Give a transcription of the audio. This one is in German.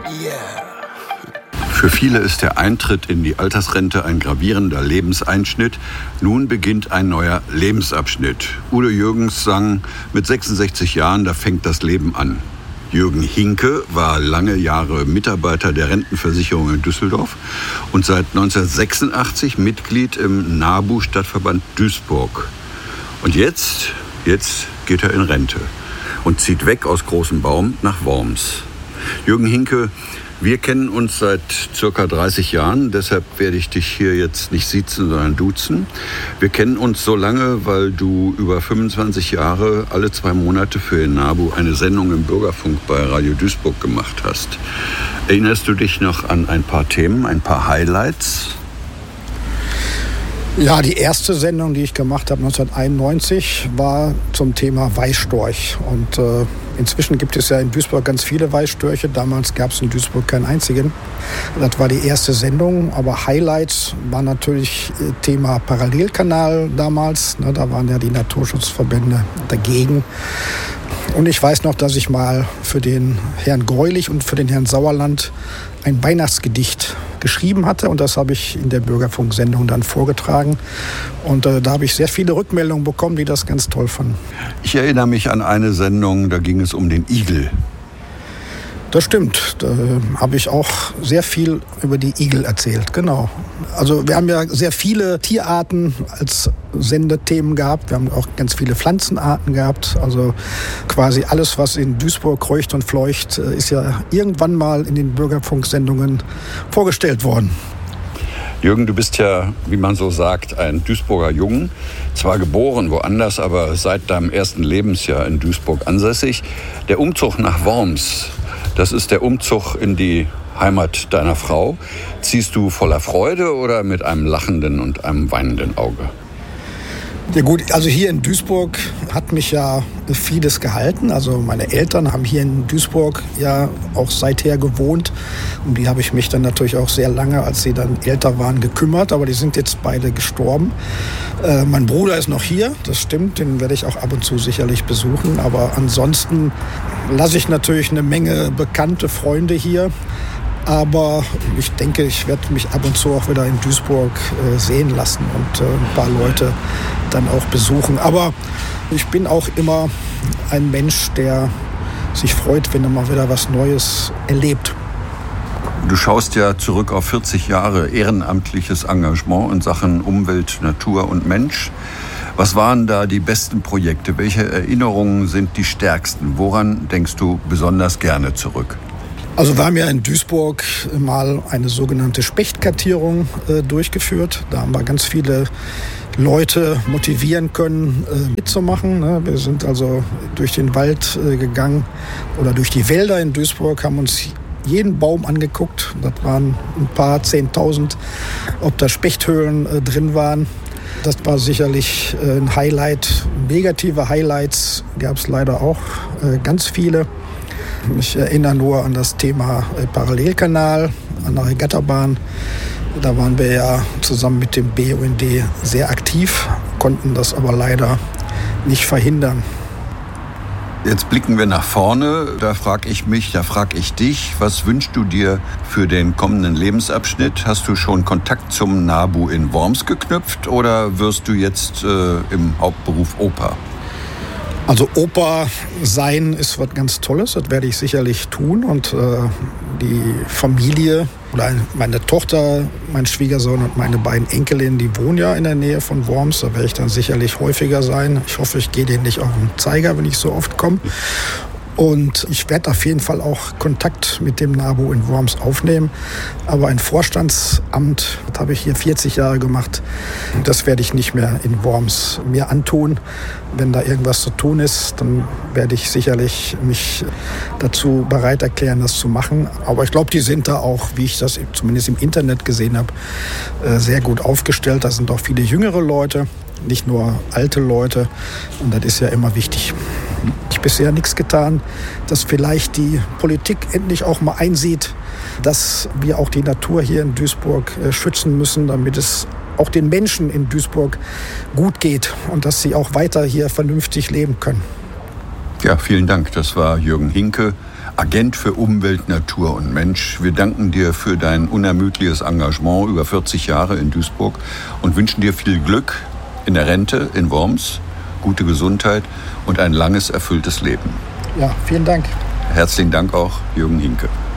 Für viele ist der Eintritt in die Altersrente ein gravierender Lebenseinschnitt. Nun beginnt ein neuer Lebensabschnitt. Udo Jürgens sang, mit 66 Jahren, da fängt das Leben an. Jürgen Hinke war lange Jahre Mitarbeiter der Rentenversicherung in Düsseldorf und seit 1986 Mitglied im NABU-Stadtverband Duisburg. Und jetzt geht er in Rente und zieht weg aus Großem Baum nach Worms. Jürgen Hinke, wir kennen uns seit circa 30 Jahren, deshalb werde ich dich hier jetzt nicht siezen, sondern duzen. Wir kennen uns so lange, weil du über 25 Jahre alle 2 Monate für den NABU eine Sendung im Bürgerfunk bei Radio Duisburg gemacht hast. Erinnerst du dich noch an ein paar Themen, ein paar Highlights? Ja, die erste Sendung, die ich gemacht habe, 1991, war zum Thema Weißstorch. Und inzwischen gibt es ja in Duisburg ganz viele Weißstörche. Damals gab es in Duisburg keinen einzigen. Das war die erste Sendung. Aber Highlights war natürlich Thema Parallelkanal damals. Da waren ja die Naturschutzverbände dagegen. Und ich weiß noch, dass ich mal für den Herrn Greulich und für den Herrn Sauerland ein Weihnachtsgedicht geschrieben hatte. Und das habe ich in der Bürgerfunksendung dann vorgetragen. Und da habe ich sehr viele Rückmeldungen bekommen, die das ganz toll fanden. Ich erinnere mich an eine Sendung, da ging es um den Igel. Das stimmt. Da habe ich auch sehr viel über die Igel erzählt, genau. Also wir haben ja sehr viele Tierarten als Sendethemen gehabt. Wir haben auch ganz viele Pflanzenarten gehabt. Also quasi alles, was in Duisburg kreucht und fleucht, ist ja irgendwann mal in den Bürgerfunksendungen vorgestellt worden. Jürgen, du bist ja, wie man so sagt, ein Duisburger Jungen. Zwar geboren woanders, aber seit deinem ersten Lebensjahr in Duisburg ansässig. Der Umzug nach Worms, das ist der Umzug in die Heimat deiner Frau. Ziehst du voller Freude oder mit einem lachenden und einem weinenden Auge? Ja gut, also hier in Duisburg hat mich ja vieles gehalten. Also meine Eltern haben hier in Duisburg ja auch seither gewohnt. Um die habe ich mich dann natürlich auch sehr lange, als sie dann älter waren, gekümmert. Aber die sind jetzt beide gestorben. Mein Bruder ist noch hier, das stimmt. Den werde ich auch ab und zu sicherlich besuchen. Aber ansonsten lasse ich natürlich eine Menge bekannte Freunde hier. Aber ich denke, ich werde mich ab und zu auch wieder in Duisburg sehen lassen und ein paar Leute dann auch besuchen. Aber ich bin auch immer ein Mensch, der sich freut, wenn er mal wieder was Neues erlebt. Du schaust ja zurück auf 40 Jahre ehrenamtliches Engagement in Sachen Umwelt, Natur und Mensch. Was waren da die besten Projekte? Welche Erinnerungen sind die stärksten? Woran denkst du besonders gerne zurück? Also wir haben ja in Duisburg mal eine sogenannte Spechtkartierung durchgeführt. Da haben wir ganz viele Leute motivieren können, mitzumachen. Wir sind also durch den Wald gegangen oder durch die Wälder in Duisburg, haben uns jeden Baum angeguckt. Das waren ein paar 10.000, ob da Spechthöhlen drin waren. Das war sicherlich ein Highlight. Negative Highlights gab es leider auch ganz viele. Ich erinnere nur an das Thema Parallelkanal, an der Regattabahn. Da waren wir ja zusammen mit dem BUND sehr aktiv, konnten das aber leider nicht verhindern. Jetzt blicken wir nach vorne. Da frage ich dich, was wünschst du dir für den kommenden Lebensabschnitt? Hast du schon Kontakt zum NABU in Worms geknüpft oder wirst du jetzt im Hauptberuf Opa? Also Opa sein ist was ganz Tolles, das werde ich sicherlich tun. Und die Familie oder meine Tochter, mein Schwiegersohn und meine beiden Enkelinnen, die wohnen ja in der Nähe von Worms. Da werde ich dann sicherlich häufiger sein. Ich hoffe, ich gehe denen nicht auf den Zeiger, wenn ich so oft komme. Und ich werde auf jeden Fall auch Kontakt mit dem NABU in Worms aufnehmen. Aber ein Vorstandsamt, das habe ich hier 40 Jahre gemacht, das werde ich nicht mehr in Worms mir antun. Wenn da irgendwas zu tun ist, dann werde ich sicherlich mich dazu bereit erklären, das zu machen. Aber ich glaube, die sind da auch, wie ich das zumindest im Internet gesehen habe, sehr gut aufgestellt. Da sind auch viele jüngere Leute, nicht nur alte Leute. Und das ist ja immer wichtig. Ich habe bisher nichts getan, dass vielleicht die Politik endlich auch mal einsieht, dass wir auch die Natur hier in Duisburg schützen müssen, damit es auch den Menschen in Duisburg gut geht und dass sie auch weiter hier vernünftig leben können. Ja, vielen Dank. Das war Jürgen Hinke, Agent für Umwelt, Natur und Mensch. Wir danken dir für dein unermüdliches Engagement über 40 Jahre in Duisburg und wünschen dir viel Glück in der Rente in Worms, gute Gesundheit und ein langes, erfülltes Leben. Ja, vielen Dank. Herzlichen Dank auch, Jürgen Hinke.